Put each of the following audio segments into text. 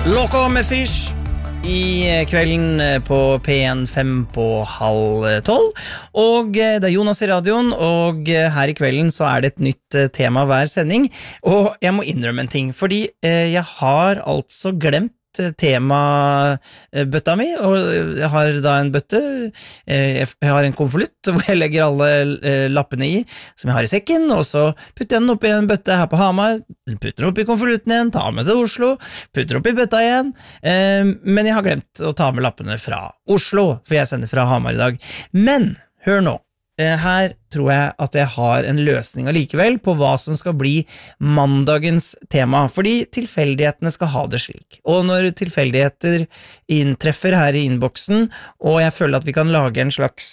Loco med Fish I kvelden på P1 5 på halv 12 Og det Jonas I radioen Og her I kvelden så det et nytt tema hver sending Og jeg må innrømme en ting Fordi jeg har altså glemt tema bøtta mi Og jeg har da en bøtte Jeg har en konvolutt Hvor jeg legger alle lappene I Som jeg har I sekken Og så putter jeg den oppi en bøtte her på Hamar Putter den oppi konvolutten igjen Tar med til Oslo Putter oppi bøtta igjen Men jeg har glemt å ta med lappene fra Oslo For jeg sender fra Hamar I dag Men, hør nå her tror jeg at jeg har en løsning allikevel på hva som skal bli mandagens tema, fordi tilfeldighetene skal ha det slik. Og når tilfeldigheter inntreffer her I innboksen, og jeg føler at vi kan lage en slags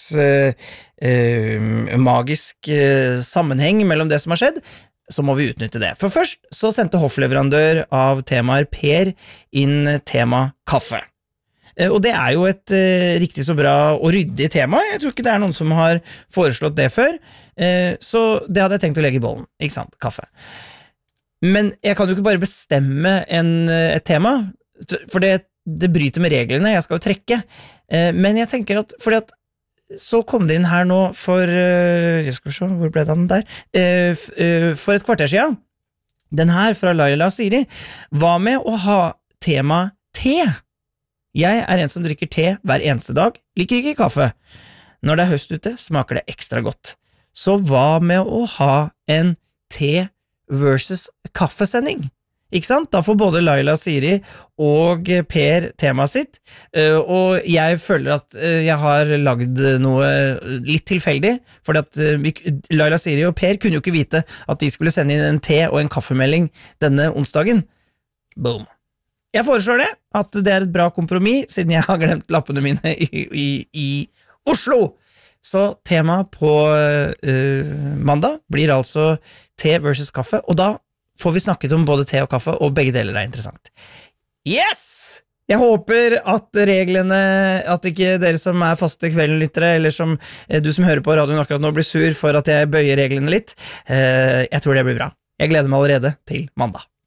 magisk sammenheng mellom det som har skjedd, så må vi utnytte det. For først så sendte hoffleverandør av temaer Per inn tema kaffe. Og det jo et riktig så bra og ryddig tema. Jeg tror ikke det noen som har foreslått det før. Så det hadde jeg tenkt å legge I bollen, ikke sant? Kaffe. Men jeg kan jo ikke bare bestemme et tema, for det bryter med reglene, jeg skal jo trekke. Men jeg tenker at, fordi at så kom det inn her nå for, jeg skal se, hvor ble den der? For et kvarter siden, den her fra Laila Siri, var med å ha tema te. Jeg en som drikker te hver eneste dag, liker ikke kaffe. Når det høst ute, smaker det ekstra godt. Så hva med å ha en te versus kaffesending? Ikke sant? Da får både Laila Siri og Per temaet sitt, og jeg føler at jeg har lagd noe litt tilfeldig, fordi at Laila Siri og Per kunne jo ikke vite at de skulle sende inn en te og en kaffemelding denne onsdagen. Boom. Jeg foreslår det, at det et bra kompromiss, siden jeg har glemt lappene mine I Oslo. Så tema på mandag blir altså te versus kaffe, og da får vi snakket om både te og kaffe, og begge deler interessant. Yes! Jeg håper at reglene, at ikke dere som faste kveldenlyttere, eller som du som hører på radioen akkurat nå blir sur for at jeg bøyer reglene litt. Jeg tror det blir bra. Jeg gleder meg allerede til mandag.